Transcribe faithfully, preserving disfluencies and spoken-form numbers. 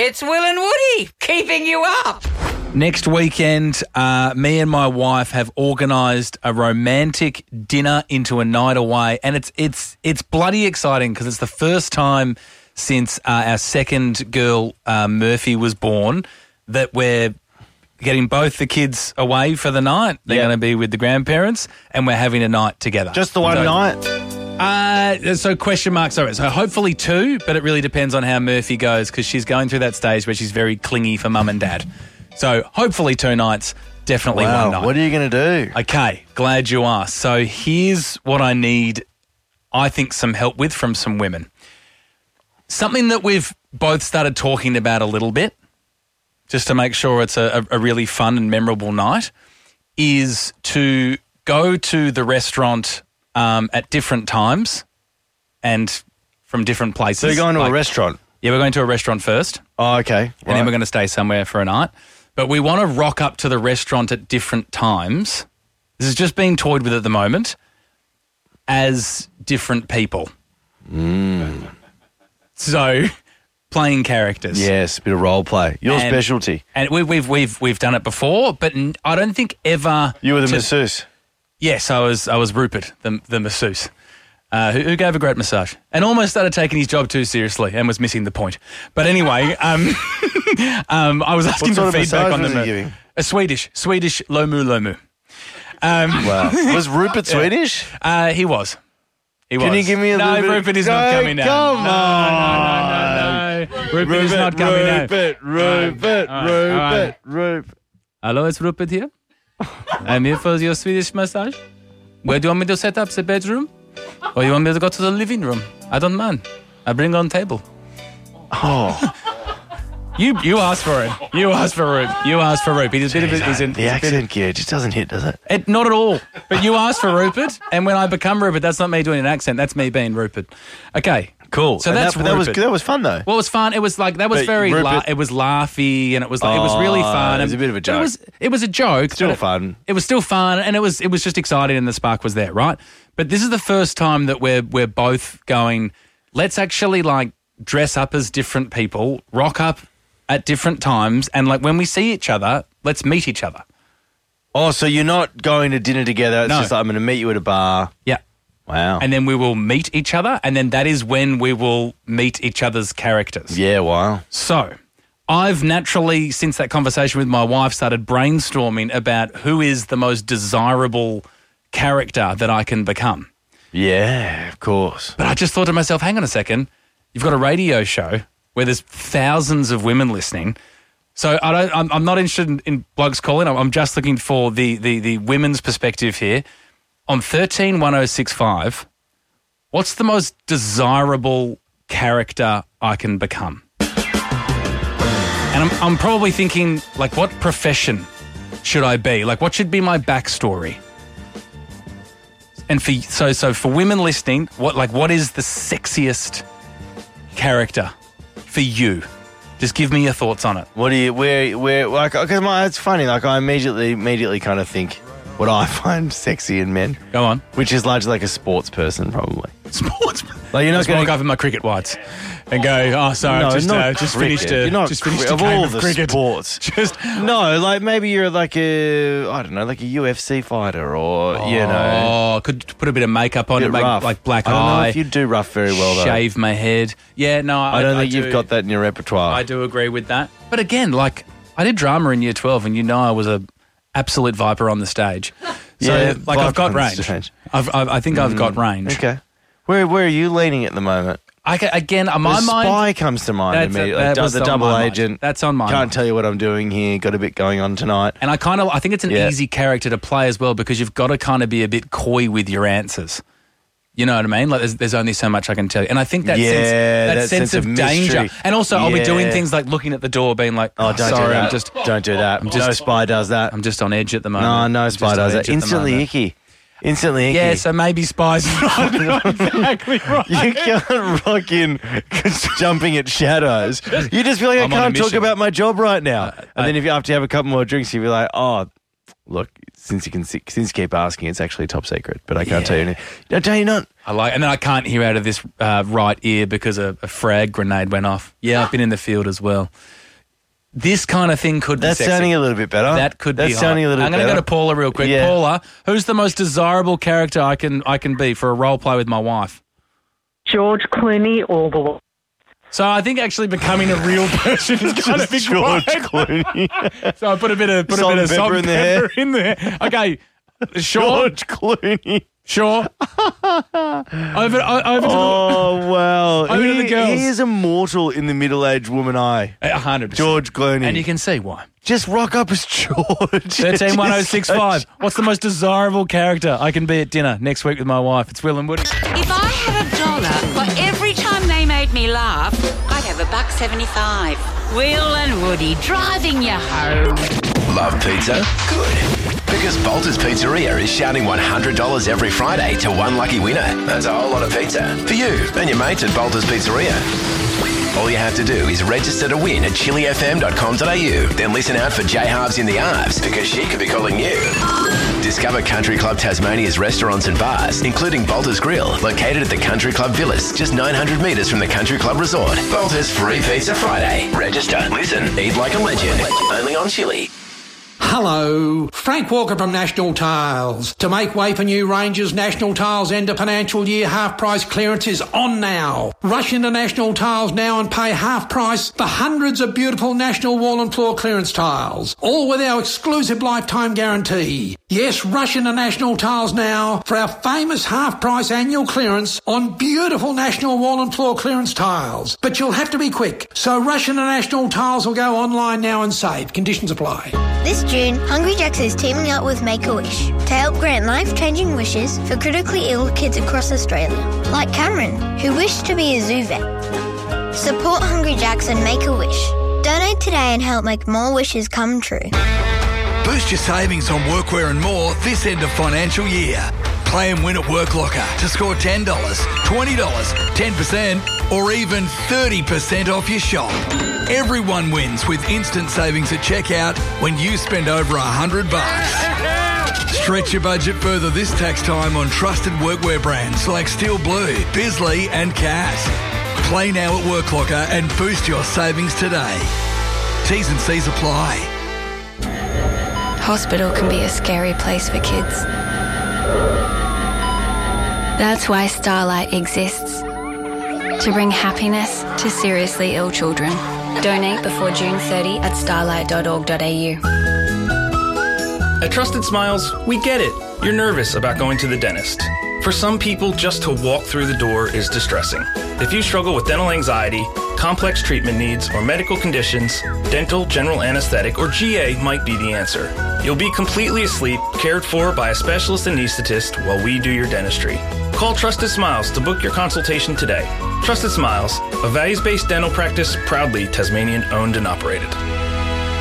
It's Will and Woody keeping you up. Next weekend, uh, me and my wife have organised a romantic dinner into a night away, and it's it's it's bloody exciting because it's the first time since uh, our second girl, uh, Murphy, was born that we're getting both the kids away for the night. They're Yep. going to be with the grandparents, and we're having a night together. Just the one So- night? Uh, so question mark, sorry. So hopefully two, but it really depends on how Murphy goes because she's going through that stage where she's very clingy for mum and dad. So hopefully two nights, definitely Wow, one night. what are you going to do? Okay, glad you asked. So here's what I need, I think, some help with from some women. Something that we've both started talking about a little bit, just to make sure it's a, a really fun and memorable night, is to go to the restaurant um, at different times and from different places. So you're going to Like- a restaurant? Yeah, we're going to a restaurant first. Oh, okay. And then we're going to stay somewhere for a night. But we want to rock up to the restaurant at different times. This is just being toyed with at the moment as different people. Mm. So playing characters. Yes, a bit of role play. Your And- specialty. And we, we've we've we've done it before, but n- I don't think ever. You were the to- masseuse. Yes, I was. I was Rupert, the the masseuse, uh, who, who gave a great massage and almost started taking his job too seriously and was missing the point. But anyway, um, um, I was asking What sort for of feedback massage on was the he giving? a Swedish Swedish lomu lomu. Um, Wow. Was Rupert Swedish? uh, he was. He Can was. you give me a no, little bit? Rupert is No, not coming now. come no, no, no, no, no, no. Rupert, is not coming now. Rupert, Rupert, All right, all right. Rupert, Rupert. Hello, it's Rupert here. I'm here for your Swedish massage. Where do you want me to set up the bedroom? Or you want me to go to the living room? I don't mind. I bring on table. Oh, You you asked for it. You asked for Rupe. You asked for Rupe. He's a bit of a, he's in, the he's a bit accent gear just doesn't hit, does it? It, not at all. But you asked for Rupert, and when I become Rupert, that's not me doing an accent. That's me being Rupert. Okay, Cool. So And that's that, that was Rupert. that was fun though. Well, it was fun. It was like that was But very. La- Rupert- it was laughy, and it was like, it was really Oh, fun. it was and- a bit of a but It joke. was it was a joke. Still but it- fun. It was still fun, and it was it was just exciting, and the spark was there, right? But this is the first time that we're we're both going. Let's actually like dress up as different people, rock up at different times, and like when we see each other, let's meet each other. Oh, so you're not going to dinner together? It's No. just like, I'm going to meet you at a bar. Yeah. Wow. And then we will meet each other, and then that is when we will meet each other's characters. yeah, wow. So, I've naturally, since that conversation with my wife, started brainstorming about who is the most desirable character that I can become. Yeah, of course. But I just thought to myself, hang on a second, you've got a radio show where there's thousands of women listening. So I don't, I'm, I'm not interested in, in blokes calling. I'm, I'm just looking for the, the, the women's perspective here. On thirteen one oh six five, what's the most desirable character I can become? And I'm, I'm probably thinking, like, what profession should I be? Like, what should be my backstory? And for so so for women listening, what like what is the sexiest character for you? Just give me your thoughts on it. What do you, where, where, like, because it's funny, like, I immediately, immediately kind of think what I find sexy in men, Go on. which is largely like a sports person, probably. Sports. Like, you're not Just walk going up in my cricket whites and go, oh, sorry, No, I've just, not uh, just cricket. finished a, You're not just finished cri- a of game all of the cricket. sports. Just, No, like maybe you're like a, I don't know, like a U F C fighter or, you know. oh, could put a bit of makeup on bit it, make rough. like black I don't eye, know if you do rough very well, though. shave my head. Yeah, no, I, I don't think do- you've got that in your repertoire. I do agree with that. But again, like, I did drama in year twelve, and you know I was a absolute viper on the stage. So, Yeah, like, I've viper got on the range. stage. I've, I've, I think I've got range. Okay. Where where are you leaning at the moment? I ca- again, on my the mind, spy comes to mind That's- immediately. that Does was the on double my mind. agent. That's on my Can't mind. tell you what I'm doing here. Got a bit going on tonight. and I kind of, I think it's an Yeah. easy character to play as well because you've got to kind of be a bit coy with your answers. You know what I mean? Like, there's, there's only so much I can tell you, and I think that Yeah, sense, that, that sense, sense of, of danger, mystery. and also I'll be doing Yeah. things like looking at the door, being like, Oh, don't sorry, do that. I'm just, don't do that. just- no spy does that. I'm just on edge at the moment. no, no I'm spy just on does edge that. at the Instantly moment. icky. Instantly icky. Yeah, so maybe spies not, not exactly right. You can't rock in jumping at shadows. You just feel like I'm I on a can't talk mission. about my job right now. and I- then if you after you have a couple more drinks, you'll be like, oh, look, since you can see, since you keep asking, it's actually top secret, but I can't Yeah. tell you anything. I tell you not. I like, and then I can't hear out of this uh, right ear because a, a frag grenade went off. Yeah, I've been in the field as well. This kind of thing could That's be sexy. sounding a little bit better. That could That's be hot. sounding a little I'm bit going to better. go to Paula real quick. Yeah. Paula, who's the most desirable character I can I can be for a role play with my wife? George Clooney all the way. So I think actually becoming a real person is kind of Just big George George. Clooney. So I put a bit of put Salt a bit and of salt pepper and in the pepper in there. Okay, sure, George Clooney. sure. over, o- over to Oh, wow. Over to he, the girls. he is immortal in the middle-aged woman eye. the a hundred percent. George Clooney. And you can see why. Just rock up as George. Thirteen one zero six five. What's the most desirable character I can be at dinner next week with my wife? It's Will and Woody. If I had a dollar for every time they made me laugh, I'd have a buck seventy-five. Will and Woody driving you home. Love pizza? Good. Because Bolter's Pizzeria is shouting one hundred dollars every Friday to one lucky winner. That's a whole lot of pizza for you and your mates at Bolter's Pizzeria. All you have to do is register to win at chili f m dot com dot a u. Then listen out for J Halves in the Arves because she could be calling you. Discover Country Club Tasmania's restaurants and bars, including Bolter's Grill, located at the Country Club Villas, just nine hundred metres from the Country Club Resort. Bolter's Free Pizza Friday. Register, listen, eat like a legend. Only on Chili. Hello, Frank Walker from National Tiles. To make way for new ranges, National Tiles end of financial year half price clearance is on now. Rush into National Tiles now and pay half price for hundreds of beautiful National wall and floor clearance tiles, all with our exclusive lifetime guarantee. Yes, rush into National Tiles now for our famous half price annual clearance on beautiful National wall and floor clearance tiles. But you'll have to be quick, so rush into National Tiles or go online now and save. Conditions apply. This June, Hungry Jack's is teaming up with Make-A-Wish to help grant life-changing wishes for critically ill kids across Australia, like Cameron, who wished to be a zoo vet. Support Hungry Jack's and Make-A-Wish. Donate today and help make more wishes come true. Boost your savings on workwear and more this end of financial year. Play and win at WorkLocker to score ten dollars, twenty dollars, ten percent or even thirty percent off your shop. Everyone wins with instant savings at checkout when you spend over one hundred bucks. Stretch your budget further this tax time on trusted workwear brands like Steel Blue, Bisley and Cass. Play now at WorkLocker and boost your savings today. T's and C's apply. Hospital can be a scary place for kids. That's why Starlight exists. To bring happiness to seriously ill children. Donate before June thirtieth at starlight dot org dot a u. At Trusted Smiles, we get it. You're nervous about going to the dentist. For some people, just to walk through the door is distressing. If you struggle with dental anxiety, complex treatment needs, or medical conditions, dental, general anesthetic, or G A might be the answer. You'll be completely asleep, cared for by a specialist anesthetist while we do your dentistry. Call Trusted Smiles to book your consultation today. Trusted Smiles, a values-based dental practice proudly Tasmanian owned and operated.